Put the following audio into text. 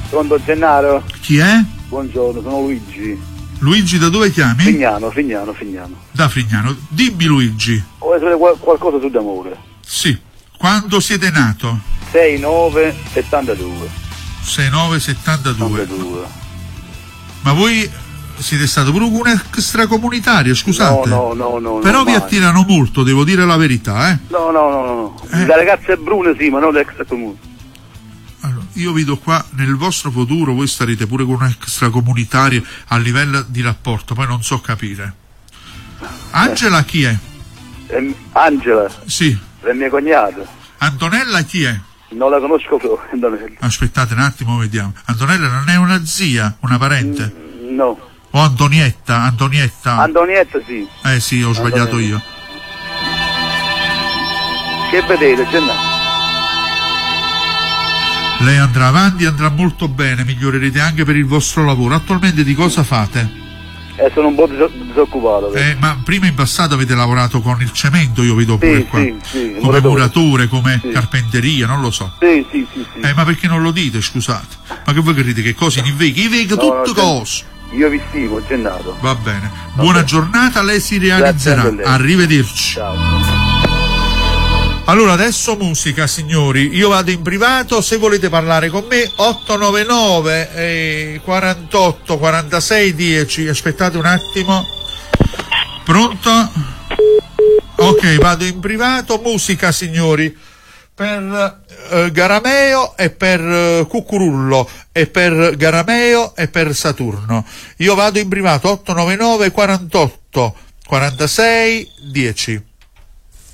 Pronto Gennaro? Chi è? Buongiorno, sono Luigi. Luigi, da dove chiami? Fignano. Da Frignano. Dimmi Luigi. Vuoi sapere qualcosa su d'amore? Sì. Quando siete nato? 6-9-72. 6-9-72. Ma voi siete stato pure un extracomunitario, scusate? No. Però vi attirano molto, devo dire la verità, eh? No. Le ragazze brune sì, ma non le extracomuni. Allora, io vedo qua nel vostro futuro voi starete pure con un extracomunitario a livello di rapporto, poi non so capire. Angela chi è? Angela? Sì. È mia cognata. Antonella chi è? Non la conosco proprio, Antonella. Aspettate un attimo, vediamo. Antonella non è una zia, una parente? No. O Antonietta? Antonietta sì. Sì, ho sbagliato io. Che vedete, Gennaro? Lei andrà avanti, andrà molto bene, migliorerete anche per il vostro lavoro. Attualmente di cosa fate? Sono un po' disoccupato. Ma prima in passato avete lavorato con il cemento, io vedo pure qua. Sì, come muratore, come carpenteria, non lo so. Sì. Ma perché non lo dite, scusate? Ma che voi credete che cose ne vega tutte cose? Io vi stimo, Gennaro. Va bene. Buona giornata, lei si realizzerà. Arrivederci. Ciao. Allora adesso musica, signori, io vado in privato, se volete parlare con me 899 48 46 10, aspettate un attimo. Pronto? Ok, vado in privato, musica, signori, per Garameo e per Cucurullo e per Garameo e per Saturno. Io vado in privato 899 48 46 10.